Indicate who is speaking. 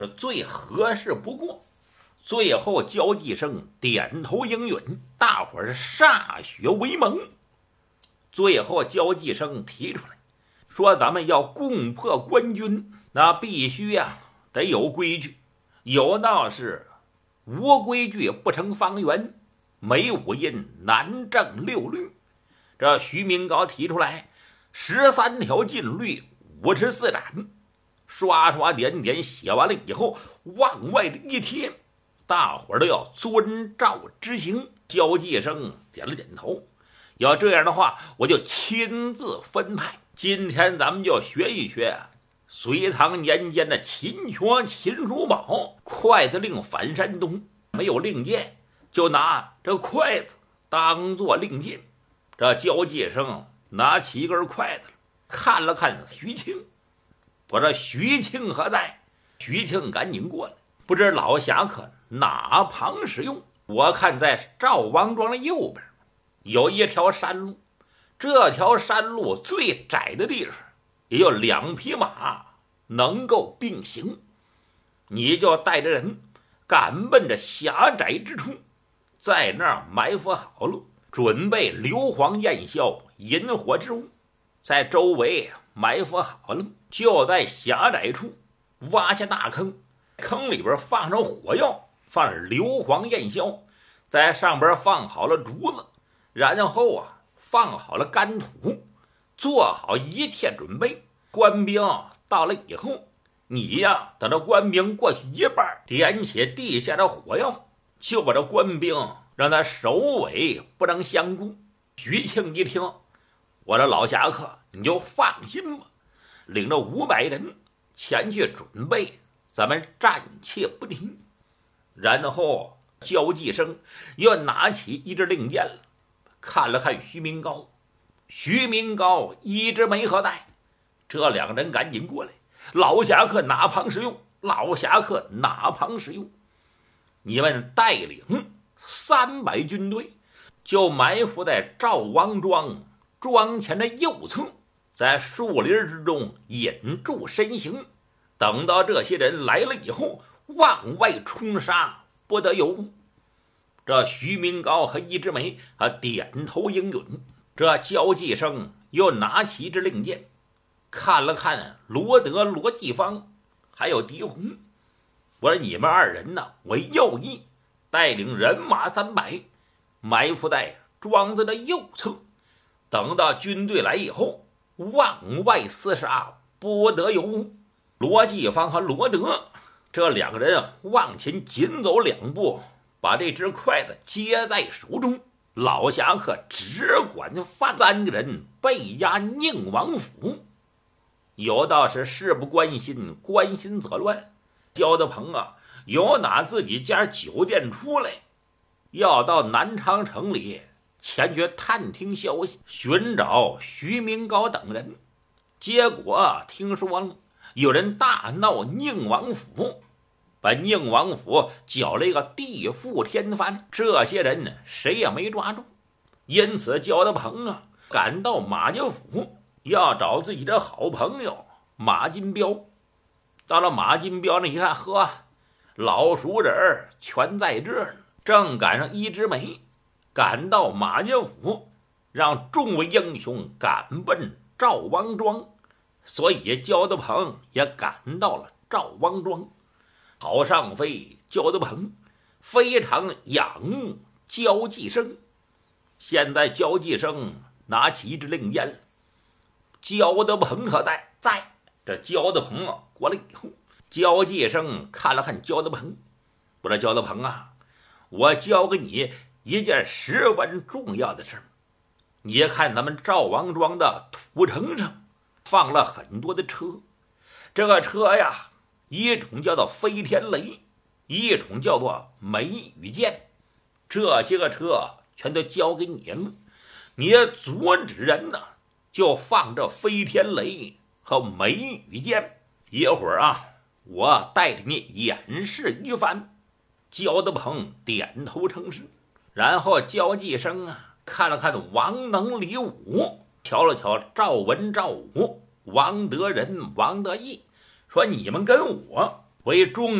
Speaker 1: 最合适不过。最后交际生点头应允，大伙儿是歃血为盟。最后交际生提出来说，咱们要攻破官军，那必须得有规矩，有道是无规矩不成方圆，没五印难正六律。这徐明高提出来13条禁律，54斩，刷刷点点写完了以后往外的一贴，大伙儿都要遵照执行。交际生点了点头，要这样的话我就亲自分派。今天咱们就学一学隋唐年间的秦缺秦叔宝，筷子令反山东，没有令箭，就拿这筷子当做令箭。这交际生拿起一根筷子，看了看徐庆，我说徐庆何在？徐庆赶紧过来，不知老侠客哪旁使用？我看在赵王庄的右边有一条山路，这条山路最窄的地方也有2匹马能够并行，你就带着人赶奔着狭窄之处，在那儿埋伏好了，准备硫磺焰硝引火之物，在周围埋伏好了，就在狭窄处挖下大坑，坑里边放上火药，放上硫磺焰硝，在上边放好了竹子，然后放好了干土，做好一切准备。官兵到了以后，你等着官兵过去一半，点起地下的火药，就把这官兵让他首尾不能相顾。徐庆一听，我说老侠客你就放心吧，领着500人前去准备，咱们暂且不提。然后交际生又拿起一支令箭了，看了看徐明高，徐明高一直没何带。这2个人赶紧过来，老侠客哪旁使用？老侠客哪旁使用？你们带领300军队，就埋伏在赵王庄前的右侧，在树林之中引住身形，等到这些人来了以后，往外冲杀，不得有误。这徐明高和一枝梅点头应允。这交际生又拿起一支令箭，看了看罗德、罗继芳还有狄红，我说你们2人我右翼带领人马300，埋伏在庄子的右侧，等到军队来以后往外厮杀，不得有误。罗继芳和罗德这2个人往前紧走2步，把这只筷子接在手中。老侠客只管犯3个人被押宁王府。有道是事不关心，关心则乱。焦德鹏有拿自己家酒店出来，要到南昌城里前去探听消息，寻找徐明高等人。结果听说了有人大闹宁王府，把宁王府搅了一个地覆天翻，这些人谁也没抓住。因此焦德鹏赶到马家府，要找自己的好朋友马金彪。到了马金彪那一看，呵，老熟人全在这儿，正赶上一枝梅赶到马家府，让众位英雄赶奔赵王庄，所以焦德鹏也赶到了赵王庄。郝尚飞、焦德鹏非常仰慕交际生。现在交际生拿起一支令箭了，焦德鹏何在？在。这焦德鹏过来以后，交际生看了看焦德鹏，我说焦德鹏我交给你一件十分重要的事儿。你看咱们赵王庄的土城上放了很多的车，这个车一种叫做飞天雷，一种叫做梅雨剑，这些个车全都交给你了。你阻止人就放这飞天雷和梅雨剑，一会儿我带着你演示一番。焦德鹏点头称是，然后交际生看了看王能、李武，瞧了瞧赵文、赵武、王德仁、王德义，说你们跟我为众